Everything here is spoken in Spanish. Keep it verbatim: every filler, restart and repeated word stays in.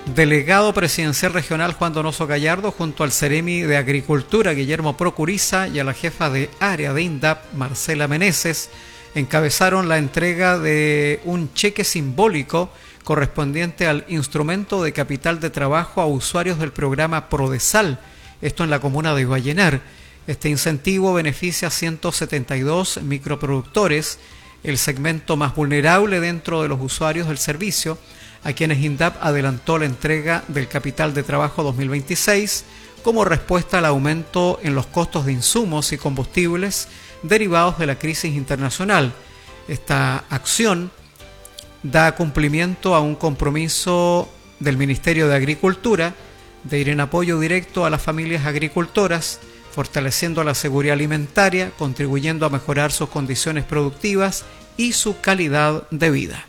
Delegado Presidencial Regional Juan Donoso Gallardo, junto al Ceremi de Agricultura Guillermo Procuriza y a la jefa de área de INDAP Marcela Meneses, encabezaron la entrega de un cheque simbólico correspondiente al instrumento de capital de trabajo a usuarios del programa Prodesal, esto en la comuna de Vallenar. Este incentivo beneficia a ciento setenta y dos microproductores, el segmento más vulnerable dentro de los usuarios del servicio, a quienes INDAP adelantó la entrega del capital de trabajo dos mil veintiséis como respuesta al aumento en los costos de insumos y combustibles derivados de la crisis internacional. Esta acción da cumplimiento a un compromiso del Ministerio de Agricultura de ir en apoyo directo a las familias agricultoras, fortaleciendo la seguridad alimentaria, contribuyendo a mejorar sus condiciones productivas y su calidad de vida.